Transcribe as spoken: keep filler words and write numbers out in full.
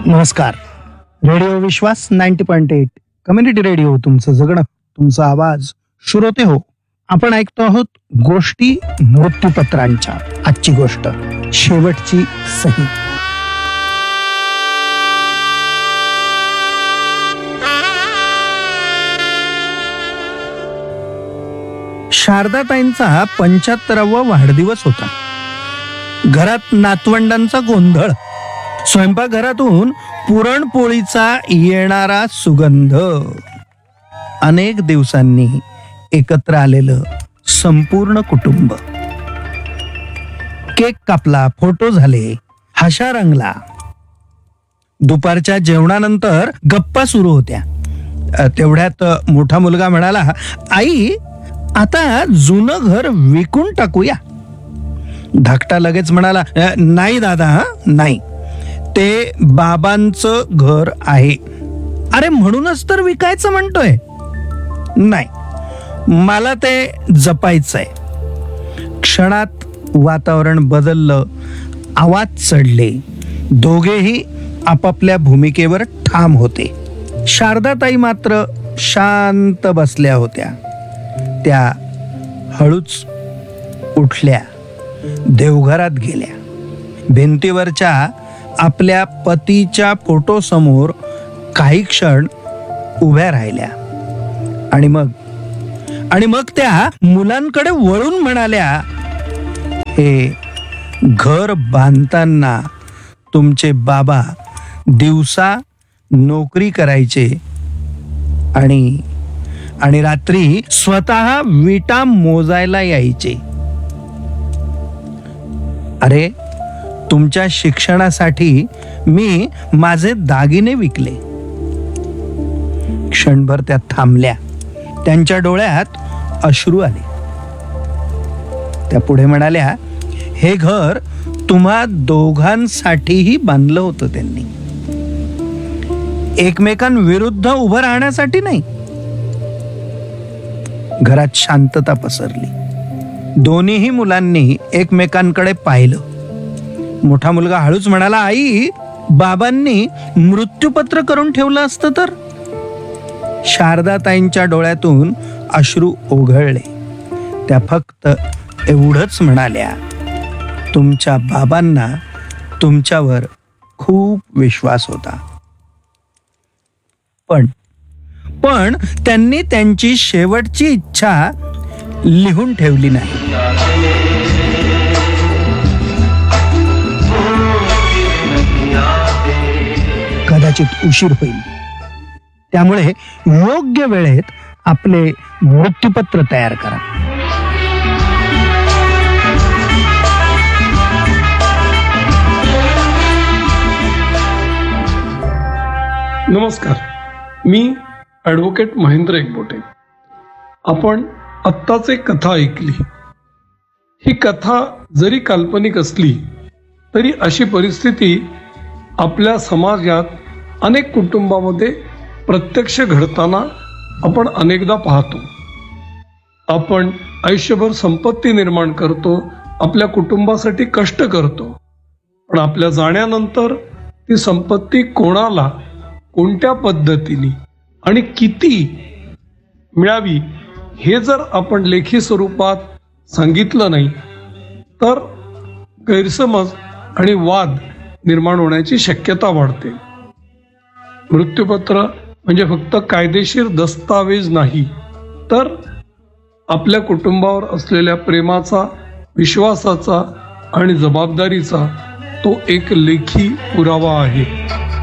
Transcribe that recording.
नमस्कार. रेडिओ विश्वास ninety point eight community radio, तुमचं जगणं, तुमचा आवाज. श्रोते हो, आपण ऐकतो आहोत गोष्टी मृत्यूपत्रांच्या. आजची गोष्ट, शेवटची सही. शारदाताईंचा पंच्याहत्तरावा वाढदिवस होता. घरात नातवंडांचा गोंधळ, स्वयंपाकघरातून पुरणपोळीचा येणारा सुगंध, अनेक दिवसांनी एकत्र आलेलं संपूर्ण कुटुंब. केक कापला, फोटो झाले, हशा रंगला. दुपारच्या जेवणानंतर गप्पा सुरू होत्या. तेवढ्यात मोठा मुलगा म्हणाला, आई, आता जुनं घर विकून टाकूया. धाकटा लगेच म्हणाला, नाही दादा, हा नाही, ते बाबांचं घर आहे. अरे, म्हणूनच तर विकायचं म्हणतोय. नाही, मला ते जपायचंय. क्षणात वातावरण बदललं, आवाज चढले. दोघेही आपापल्या भूमिकेवर ठाम होते. शारदाताई मात्र शांत बसल्या होत्या. त्या हळूच उठल्या, देवघरात गेल्या. भिंतीवरच्या आपल्या पतीच्या फोटोसमोर काही क्षण उभ्या राहिल्या आणि मग आणि मग त्या मुलांकडे वळून म्हणाल्या, हे घर बांधताना तुमचे बाबा दिवसा नोकरी करायचे आणि आणि रात्री स्वतः विटा मोजायला यायचे. अरे, तुमच्या शिक्षणासाठी मी माझे दागिने विकले. क्षणभर त्या थांबल्या. त्यांच्या डोळ्यात अश्रू आले. त्या पुढे म्हणाल्या, हे घर तुम्हा दोघांसाठीही बांधलं होतं त्यांनी, एकमेकांविरुद्ध उभं राहण्यासाठी नाही. घरात शांतता पसरली. दोन्हीही मुलांनी एकमेकांकडे पाहिलं. मोठा मुलगा हळूच म्हणाला, आई, बाबांनी मृत्यूपत्र करून ठेवलं असतं तर. शारदाताईंच्या डोळ्यातून अश्रू ओघळले. त्या फक्त एवढंच म्हणाल्या, तुमच्या बाबांना तुमच्यावर खूप विश्वास होता, पण पण त्यांनी त्यांची शेवटची इच्छा लिहून ठेवली नाही. कदाचित उशीर होईल, त्यामुळे योग्य वेळेत आपले मृत्यूपत्र तयार करा. नमस्कार, मी ॲडव्होकेट महेंद्र एकबोटे. आपण आत्ताच एक कथा ऐकली. ही कथा जरी काल्पनिक असली तरी अशी परिस्थिती आपल्या समाजात अनेक कुटुंबामध्ये प्रत्यक्ष घडताना आपण अनेकदा पाहतो. आपण आयुष्यभर संपत्ती निर्माण करतो, आपल्या कुटुंबासाठी कष्ट करतो, पण आपल्या जाण्यानंतर ती संपत्ती कोणाला, कोणत्या पद्धतीने आणि किती मिळावी हे जर आपण लेखी स्वरूपात सांगितलं नाही तर गैरसमज आणि वाद निर्माण होण्याची शक्यता वाढते. मृत्यूपत्र म्हणजे फक्त कायदेशीर दस्तावेज नाही, तर आपल्या कुटुंबावर असलेल्या प्रेमाचा, विश्वासाचा आणि जबाबदारीचा तो एक लेखी पुरावा आहे.